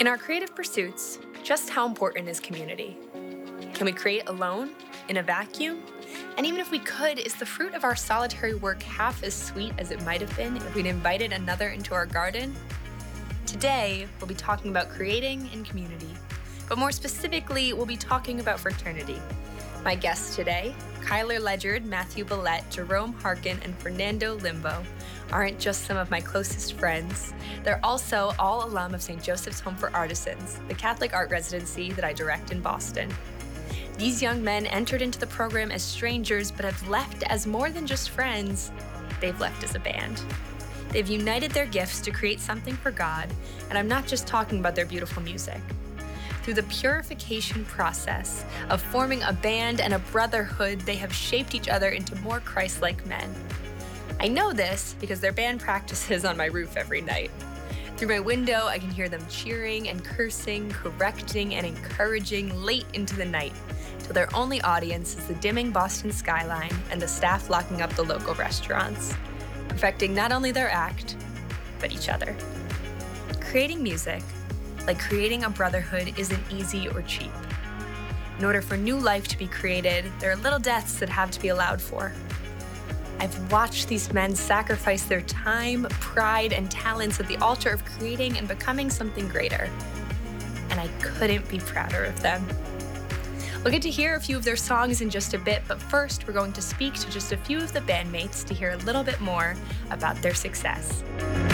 In our creative pursuits, just how important is community? Can we create alone, in a vacuum? And even if we could, is the fruit of our solitary work half as sweet as it might have been if we'd invited another into our garden? Today, we'll be talking about creating in community, but more specifically, we'll be talking about fraternity. My guests today, Kyler Ledyard, Matthew Billette, Jerome Harkin, and Fernando Limbo, aren't just some of my closest friends. They're also all alum of St. Joseph's Home for Artisans, the Catholic art residency that I direct in Boston. These young men entered into the program as strangers, but have left as more than just friends. They've left as a band. They've united their gifts to create something for God, and I'm not just talking about their beautiful music. Through the purification process of forming a band and a brotherhood, they have shaped each other into more Christ-like men. I know this because their band practices on my roof every night. Through my window, I can hear them cheering and cursing, correcting and encouraging late into the night, till their only audience is the dimming Boston skyline and the staff locking up the local restaurants, perfecting not only their act, but each other. Creating music, like creating a brotherhood, isn't easy or cheap. In order for new life to be created, there are little deaths that have to be allowed for. I've watched these men sacrifice their time, pride, and talents at the altar of creating and becoming something greater. And I couldn't be prouder of them. We'll get to hear a few of their songs in just a bit, but first we're going to speak to just a few of the bandmates to hear a little bit more about their success.